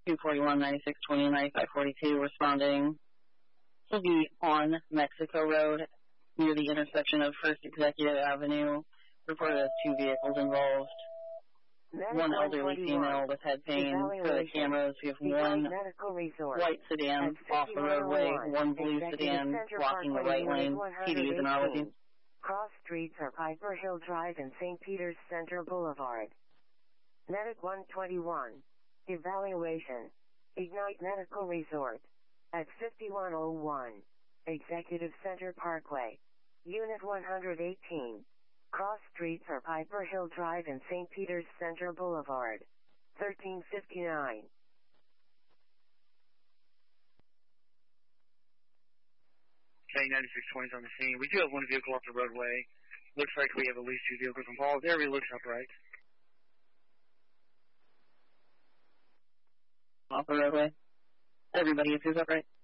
241, 9620, 9542 responding. He'll be on Mexico Road near the intersection of First Executive Avenue. Reported as 2 vehicles involved. One elderly female with head pain. For the cameras, we have one white sedan off the roadway, one blue sedan blocking the right lane. PD is in our with you. Cross streets are Piper Hill Drive and St. Peter's Center Boulevard. Medic 121. Evaluation. Ignite Medical Resort. At 5101. Executive Center Parkway. Unit 118. Cross streets are Piper Hill Drive and St. Peter's Center Boulevard. 1359. Okay, 9620 is on the scene. We do have one vehicle off the roadway. Looks like we have at least 2 vehicles involved. Everybody looks upright. Off the roadway. Everybody is upright.